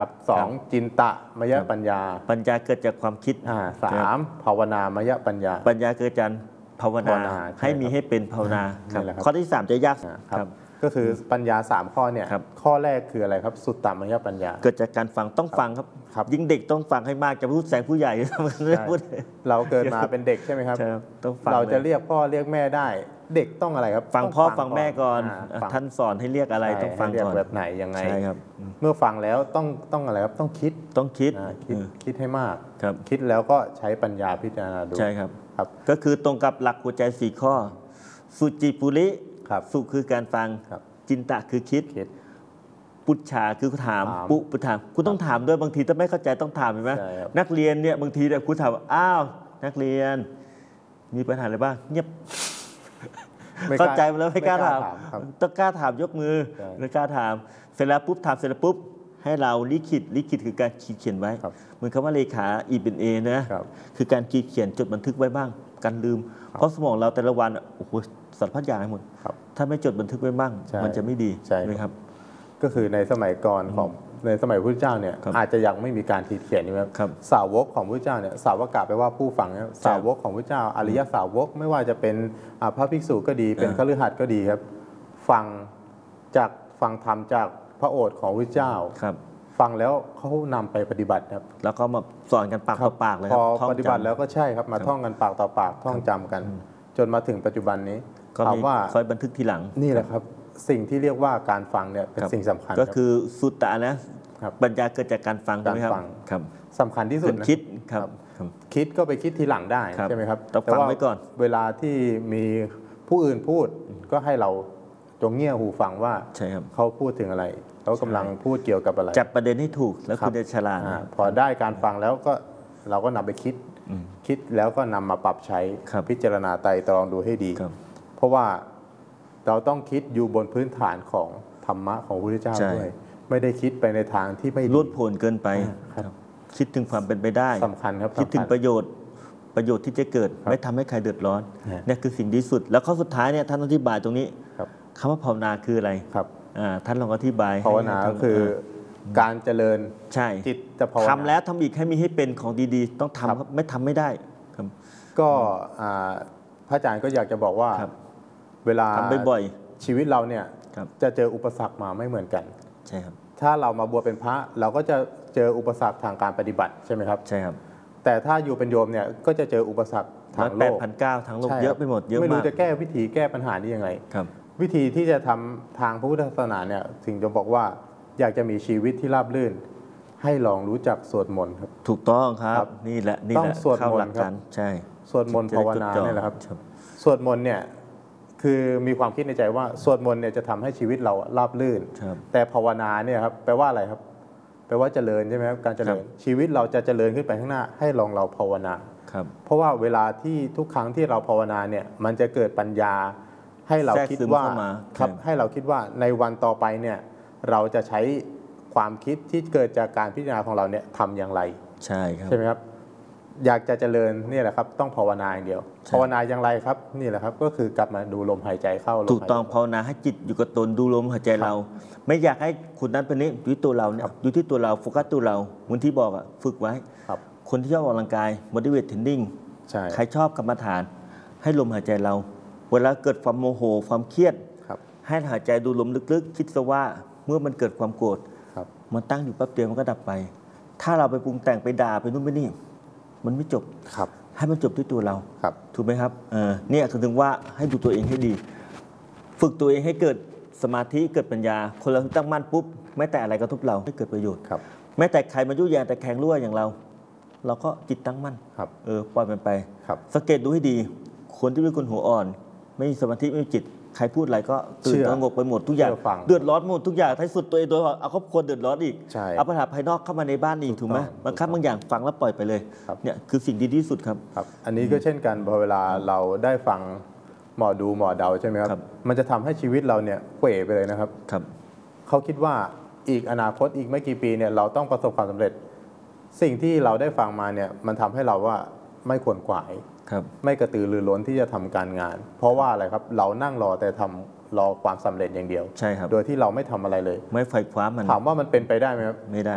สองจินตะมยปัญญาปัญญาเกิดจากความคิดสามภาวนามยปัญญาปัญญาเกิดจากภาวนาให้มีให้เป็นภาวนาข้อที่3จะยากครับก็คือปัญญา3ข้อเนี่ยข้อแรกคืออะไรครับสุตตมยปัญญาเกิดจากการฟังต้องฟังครับยิ่งเด็กต้องฟังให้มากจะพูดแสงผู้ใหญ่เราเกิดมาเป็นเด็กใช่ไหมครับเราจะเรียกพ่อเรียกแม่ได้เด็กต้องอะไรครับฟังพ่อฟังแม่ก่อนท่านสอนให้เรียกอะไรต้องฟังก่อนแบบไหนยังไงเมื่อฟังแล้วต้องอะไรครับต้องคิดให้มากคิดแล้วก็ใช้ปัญญาพิจารณาดูใช่ครับก็คือตรงกับหลักหัวใจ4ข้อสุจิปุริสุคือการฟังจินตะคือคิดปุจฉาคือถามปุถามคุณต้องถามด้วยบางทีถ้าไม่เข้าใจต้องถามเห็นไหมนักเรียนเนี่ยบางทีเนี่ยคุณถามอ้าวนักเรียนมีปัญหาอะไรบ้างเงียบเข้าใจแล้วไม่กล้าถามต้องกล้าถามยกมือไม่กล้าถามเสร็จแล้วปุ๊บถามเสร็จแล้วปุ๊บให้เราลิขิตคือการเขียนไว้เหมือนคำว่าเลขาอีเป็นเอนะคือการเขียนจดบันทึกไว้บ้างกันลืมเพราะสมองเราแต่ละวันโอ้โหสารพัดอย่างหมดถ้าไม่จดบันทึกไว้บ้างมันจะไม่ดีใช่ไหมครับก็คือในสมัยก่อนของในสมัยพระพุทธเจ้าเนี่ยอาจจะยังไม่มีการเขียนนะครับสาวกของพระพุทธเจ้าเนี่ยสาวกะแปลว่าผู้ฟังสาวกของพระพุทธเจ้าอริยสาวกไม่ว่าจะเป็นพระภิกษุก็ดีเป็นคฤหัสถ์ก็ดีครับฟังธรรมจากพระโอษฐ์ของพระพุทธเจ้าฟังแล้วเขานำไปปฏิบัติครับแล้วก็มาสอนกันปากต่อปากเลยพอปฏิบัติแล้วก็ใช่ครับมาท่องกันปากต่อปากท่องจำกันจนมาถึงปัจจุบันนี้ถามว่าคอยบันทึกทีหลังนี่แหละครับสิ่งที่เรียกว่าการฟังเนี่ยเป็นสิ่งสำคัญก็คือสุตตะนะปัญญาเกิดจากการฟังใช่ไหมครับสำคัญที่สุดคิดครับคิดก็ไปคิดทีหลังได้ใช่ไหมครับต้องฟังไว้ก่อนเวลาที่มีผู้อื่นพูดก็ให้เราจงเงี่ยหูฟังว่าเขาพูดถึงอะไรเขากำลังพูดเกี่ยวกับอะไรจับประเด็นให้ถูกแล้วคุณจะฉลาดพอได้การฟังแล้วก็เราก็นำไปคิดแล้วก็นำมาปรับใช้พิจารณาไตร่ตรองดูให้ดีเพราะว่าเราต้องคิดอยู่บนพื้นฐานของธรรมะของพระพุทธเจ้าด้วยไม่ได้คิดไปในทางที่ไม่ลุดโผล่เกินไปคิดถึงความเป็นไปได้สำคัญครับคิดถึงประโยชน์ที่จะเกิดไม่ทำให้ใครเดือดร้อนนี่คือสิ่งดีสุดแล้วข้อสุดท้ายเนี่ยท่านอธิบายตรงนี้คำว่าภาวนาคืออะไรท่านลองอธิบายภาวนาก็คือการเจริญจิตจะภาวนาทำแล้วทำอีกให้มีให้เป็นของดีๆต้องทำไม่ทำไม่ได้ก็พระอาจารย์ก็อยากจะบอกว่าเวลาบ่อยชีวิตเราเนี่ยจะเจออุปสรรคมาไม่เหมือนกันใช่ครับถ้าเรามาบวชเป็นพระเราก็จะเจออุปสรรคทางการปฏิบัติใช่ไหมครับใช่ครับแต่ถ้าอยู่เป็นโยมเนี่ยก็จะเจออุปสรรคทางโลก 8,900ทางโลกเยอะไปหมดเยอะมากไม่รู้จะแก้วิธีแก้ปัญหานี้ยังไงวิธีที่จะทำทางพระพุทธศาสนาเนี่ยถึงจะบอกว่าอยากจะมีชีวิตที่ราบรื่นให้ลองรู้จักสวดมนต์ครับถูกต้องครับนี่แหละต้องสวดมนต์ครับใช่สวดมนต์ภาวนาเนี่ยแหละครับสวดมนต์เนี่ยคือมีความคิดในใจว่าสวดมนต์เนี่ยจะทำให้ชีวิตเราราบรื่นแต่ภาวนาเนี่ยครับแปลว่าอะไรครับแปลว่าเจริญใช่ไหมครับการเจริญชีวิตเราจะเจริญขึ้นไปข้างหน้าให้ลองเราภาวนาเพราะว่าเวลาที่ทุกครั้งที่เราภาวนาเนี่ยมันจะเกิดปัญญาให้เราคิดว่าครับให้เราคิดว่าในวันต่อไปเนี่ยเราจะใช้ความคิดที่เกิดจากการพิจารณาของเราเนี่ยทำอย่างไรใช่ครับใช่ไหมครับอยากจะเจริญนี่แหละครับต้องภาวนาอย่างเดียวภาวนาอย่างไรครับนี่แหละครับก็คือกลับมาดูลมหายใจเข้าถูกต้องภาวนาให้จิตอยู่กับตนดูลมหายใจเราไม่อยากให้คุณนั้นเป็นนี้อยู่ที่ตัวเราเนี่ยอยู่ที่ตัวเราโฟกัสตัวเราเหมือนที่บอกอ่ะฝึกไว้คนที่ชอบออกกำลังกาย motivate training ใครชอบกรรมฐานให้ลมหายใจเราเวลาเกิดความโมโหความเครียดให้หายใจดูลมลึกๆคิดซะว่าเมื่อมันเกิดความโกรธมันตั้งอยู่แป๊บเดียวมันก็ดับไปถ้าเราไปปรุงแต่งไปด่าไปนู่นไปนี่มันไม่จบให้มันจบที่ตัวเราถูกไหมครับเนี่ยคือถึงว่าให้ดูตัวเองให้ดีฝึกตัวเองให้เกิดสมาธิเกิดปัญญาคนเราตั้งมั่นปุ๊บไม่แต่อะไรกระทบเราให้เกิดประโยชน์แม้แต่ใครมายุ่ยแยงแต่แข็งรั่วอย่างเราก็จิตตั้งมั่นปล่อยมันไปสังเกตดูให้ดีคนที่เป็นคนหัวอ่อนไม่มีสมาธิไม่มีจิตใครพูดอะไรก็ตื่นตระหนกไปหมดทุกอย่างเดือดร้อนหมดทุกอย่างท้ายสุดตัวเองโดยเอาครอบครัวเดือดร้อนอีกเอาปัญหาภายนอกเข้ามาในบ้านอีกถูกไหมบางครั้งบางอย่างฟังแล้วปล่อยไปเลยเนี่ยคือสิ่งดีที่สุดครับอันนี้ก็เช่นกันพอเวลาเราได้ฟังหมอดูหมอเดาใช่ไหมครับมันจะทำให้ชีวิตเราเนี่ยเขวไปเลยนะครับเขาคิดว่าอีกอนาคตอีกไม่กี่ปีเนี่ยเราต้องประสบความสำเร็จสิ่งที่เราได้ฟังมาเนี่ยมันทำให้เราว่าไม่ขวนขวายไม่กระตือรือร้นที่จะทำการงานเพราะว่าอะไรครับเรานั่งรอแต่รอความสำเร็จอย่างเดียวใช่ครับโดยที่เราไม่ทำอะไรเลยไม่ไฟคว้ามันถามว่ามันเป็นไปได้ไหมครับไม่ได้ครับ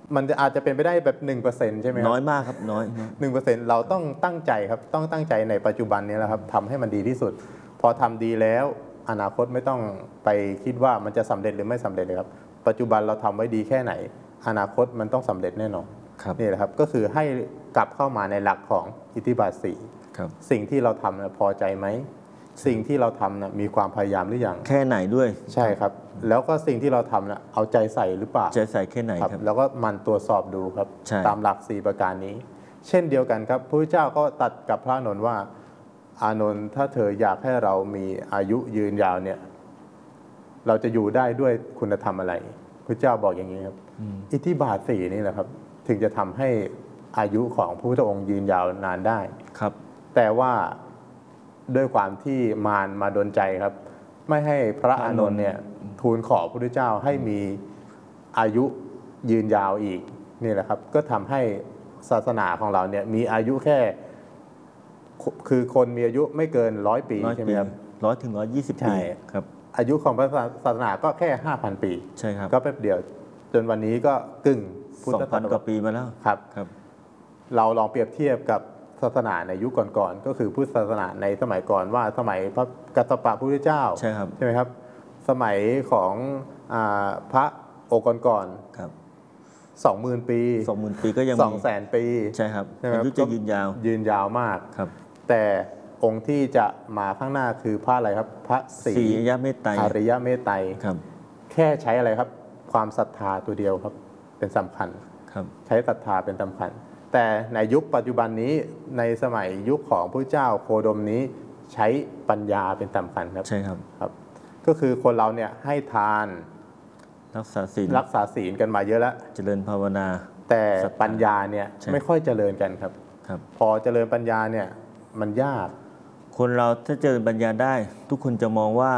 มันจะอาจจะเป็นไปได้แบบ 1%ใช่ไหมครับน้อยมากครับน้อย 1%เราต้องตั้งใจครับต้องตั้งใจในปัจจุบันนี้แหละครับทำให้มันดีที่สุด พอทำดีแล้วอนาคตไม่ต้องไปคิดว่ามันจะสำเร็จหรือไม่สำเร็จเลยครับปัจจุบันเราทำไว้ดีแค่ไหนอนาคตมันต้องสำเร็จแน่นอนนี่แหละครับก็คือให้กลับเข้ามาในหลักของอิทธิบาทสี่สิ่งที่เราทำนะพอใจไหมสิ่งที่เราทำนะมีความพยายามหรือยังแค่ไหนด้วยใช่ครับแล้วก็สิ่งที่เราทำนะเอาใจใส่หรือเปล่าใจใส่แค่ไหนครับแล้วก็มันตรวจสอบดูครับตามหลัก4ประการนี้เช่นเดียวกันครับพระพุทธเจ้าก็ตรัสกับพระอานนท์ว่าอานนท์ถ้าเธออยากให้เรามีอายุยืนยาวเนี่ยเราจะอยู่ได้ด้วยคุณธรรมอะไรพระเจ้าบอกอย่างนี้ครับอิทธิบาทสี่นี่แหละครับถึงจะทำให้อายุของพระพุทธองค์ยืนยาวนานได้ครับแต่ว่าด้วยความที่มารมาดลใจครับไม่ให้พระอานนท์เนี่ยทูลขอพระพุทธเจ้าให้มีอายุยืนยาวอีกนี่แหละครับก็ทำให้ศาสนาของเราเนี่ยมีอายุแค่คือคนมีอายุไม่เกิน100 ปีใช่ไหมครับ 100 ถึง 120 ปีครับอายุของพระศาสนาก็แค่ 5,000 ปีใช่ครับก็แป๊บเดียวจนวันนี้ก็กึ่งพุทธศตวรรษกว่าปีมาแล้วครับเราลองเปรียบเทียบกับศาสนาในยุคก่อนๆก็คือพุทธศาสนาในสมัยก่อนว่าสมัยพระกัสสปะพุทธเจ้าใช่ครับใช่ไหมครับสมัยของพระองค์ก่อนครับ 20,000 ปี 20,000 ปีก็ยัง 200,000 ปีใช่ครับอายุจะยืนยาวมากครับแต่องค์ที่จะมาข้างหน้าคือพระอะไรครับพระศรีอริยเมตไตรอริยเมตไตรครับแค่ใช้อะไรครับความศรัทธาตัวเดียวครับเป็นสำคัญครับใช้ศรัทธาเป็นสำคัญแต่ในยุคปัจจุบันนี้ในสมัยยุคของพระเจ้าโคดมนี้ใช้ปัญญาเป็นสำคัญครับใช่ครับครับก็คือคนเราเนี่ยให้ทานรักษาศีลกันมาเยอะแล้วเจริญภาวนาแต่ปัญญาเนี่ยไม่ค่อยเจริญกันครับพอเจริญปัญญาเนี่ยมันยากคนเราถ้าเจริญปัญญาได้ทุกคนจะมองว่า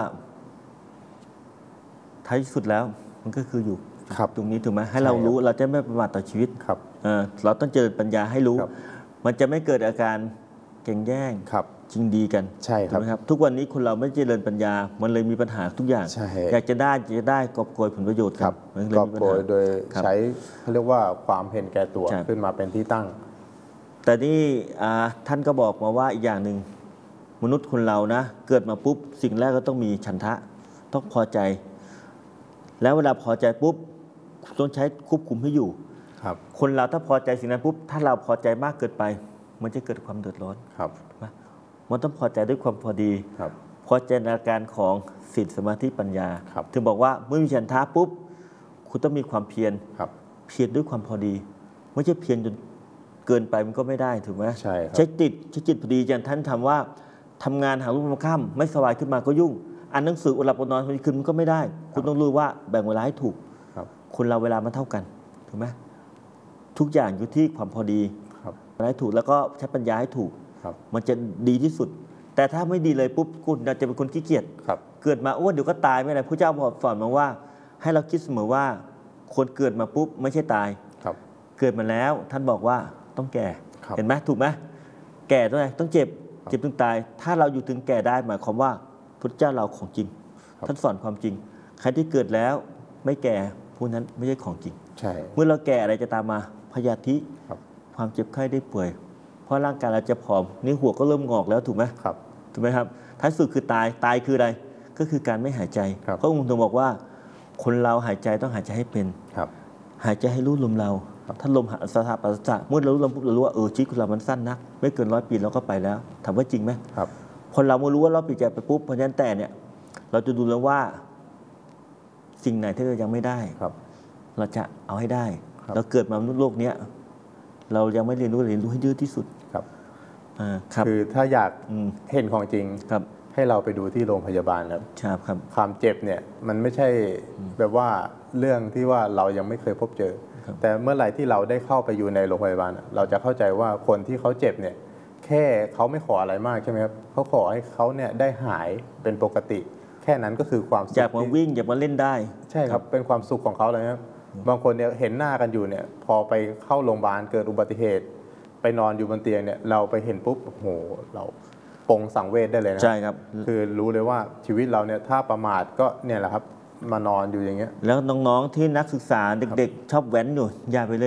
ท้ายสุดแล้วมันก็คืออยู่ตรงนี้ถูกไหมให้เรารู้เราจะไม่ประมาทต่อชีวิตเราต้องเจริญปัญญาให้รู้มันจะไม่เกิดอาการแข่งแย่งจริงดีกันใช่ครับทุกวันนี้คนเราไม่เจริญปัญญามันเลยมีปัญหาทุกอย่างอยากจะได้กอบโกยผลประโยชน์ครับกอบโกยโดยใช้เขาเรียกว่าความเห็นแก่ตัวขึ้นมาเป็นที่ตั้งแต่นี่ท่านก็บอกมาว่าอีกอย่างหนึ่งมนุษย์คนเรานะเกิดมาปุ๊บสิ่งแรกก็ต้องมีฉันทะต้องพอใจแล้วเวลาพอใจปุ๊บต้องใช้ควบคุมให้อยู่คนเราถ้าพอใจสิ่งนั้นปุ๊บถ้าเราพอใจมากเกินไปมันจะเกิดความเดือดร้อนมันต้องพอใจด้วยความพอดีพอใจในอาการของศีลสมาธิปัญญาถึงบอกว่าเมื่อมีฉันทะปุ๊บคุณต้องมีความเพียรด้วยความพอดีไม่ใช่เพียรจนเกินไปมันก็ไม่ได้ถูกไหมใช้จิตพอดีอย่างท่านทำว่าทำงานหาลูกมาค่ำไม่สบายขึ้นมาก็ยุ่งอ่านหนังสืออดหลับอดนอนคืนมันก็ไม่ได้คุณต้องรู้ว่าแบ่งเวลาให้ถูกคนเราเวลามันเท่ากันถูกไหมทุกอย่างอยู่ที่ความพอดีให้ถูกแล้วก็ใช้ปัญญาให้ถูกมันจะดีที่สุดแต่ถ้าไม่ดีเลยปุ๊บคุณจะเป็นคนขี้เกียจเกิดมาเดี๋ยวก็ตายไม่ไรพระเจ้าบอกสอนมาว่าให้เราคิดเสมอว่าคนเกิดมาปุ๊บไม่ใช่ตายเกิดมาแล้วท่านบอกว่าต้องแก่เห็นไหมถูกไหมแก่ต้องเจ็บถึงตายถ้าเราอยู่ถึงแก่ได้หมายความว่าพระเจ้าเราของจริงท่านสอนความจริงใครที่เกิดแล้วไม่แก่ผู้นั้นไม่ใช่ของจริงเมื่อเราแก่อะไรจะตามมาพยาธิความเจ็บไข้ได้ป่วยเพราะร่างกายเราจะผอมนิ้วหัวก็เริ่มงอกแล้วถูกไหมถูกไหมครับท้ายสุดคือตายคืออะไรก็คือการไม่หายใจพระองค์ทรงบอกว่าคนเราหายใจต้องหายใจให้เป็นหายใจให้รู้ลมเราถ้าลมหายสถาปัสสะเมื่อเรารู้ลมปุ๊บเรารู้ว่าชีวิตของเรามันสั้นนักไม่เกิน100 ปีเราก็ไปแล้วถามว่าจริงไหมคนเราเมื่อรู้ว่าเราปีใจไปปุ๊บเพราะฉะนั้นแต่เนี่ยเราจะดูแล้วว่าสิ่งไหนที่เรายังไม่ได้เราจะเอาให้ได้เราเกิดมามนุษย์โลกนี้เรายังไม่เรียนรู้ให้เยอะที่สุดคือถ้าอยากเห็นของจริงให้เราไปดูที่โรงพยาบาลครับความเจ็บเนี่ยมันไม่ใช่แบบว่าเรื่องที่ว่าเรายังไม่เคยพบเจอแต่เมื่อไหร่ที่เราได้เข้าไปอยู่ในโรงพยาบาลเราจะเข้าใจว่าคนที่เขาเจ็บเนี่ยแค่เขาไม่ขออะไรมากใช่ไหมครับเขาขอให้เขาเนี่ยได้หายเป็นปกติแค่นั้นก็คือความสุขอยากมาวิ่งอยากมาเล่นได้ใช่ครับเป็นความสุขของเขาเลยครับบางคนเนี่ยเห็นหน้ากันอยู่เนี่ยพอไปเข้าโรงพยาบาลเกิดอุบัติเหตุไปนอนอยู่บนเตียงเนี่ยเราไปเห็นปุ๊บโอ้โหเราปงสังเวชได้เลยนะใช่ครับคือรู้เลยว่าชีวิตเราเนี่ยถ้าประมาทก็เนี่ยแหละครับมานอนอยู่อย่างเงี้ยแล้วน้องๆที่นักศึกษาเด็กๆชอบแว้นอยู่อย่าไปเลย